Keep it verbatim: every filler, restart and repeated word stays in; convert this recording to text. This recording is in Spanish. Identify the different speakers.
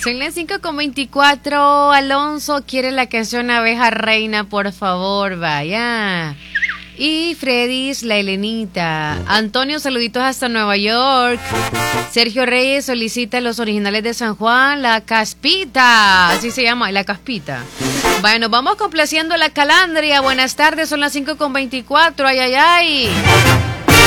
Speaker 1: Son las cinco con veinticuatro. Alonso quiere la canción Abeja Reina, por favor, vaya. Y Freddy's, la Helenita. Antonio, saluditos hasta Nueva York. Sergio Reyes solicita los originales de San Juan, la Caspita. Así se llama, la Caspita. Bueno, vamos complaciendo la Calandria. Buenas tardes, son las cinco con veinticuatro. Ay, ay, ay.